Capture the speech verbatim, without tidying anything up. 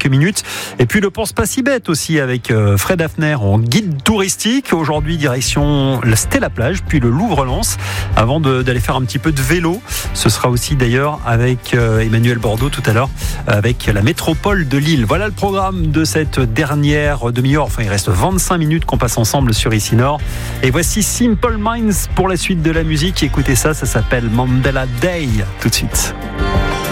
quelques minutes. Et puis le Pense pas si bête aussi avec euh, Fred Hafner en guide touristique. Aujourd'hui, direction la Stella Plage, puis le Louvre-Lens, avant de, d'aller faire un petit peu de vélo. Ce sera aussi d'ailleurs avec euh, Emmanuel Bordeaux tout à l'heure, avec la métropole de Lille. Voilà le programme de cette dernière demi-heure. Enfin, il reste vingt-cinq minutes qu'on passe ensemble sur Ici Nord. Et voici Simple Minds pour la suite de la musique. Écoutez ça, ça s'appelle Mandela Day. Tout de suite.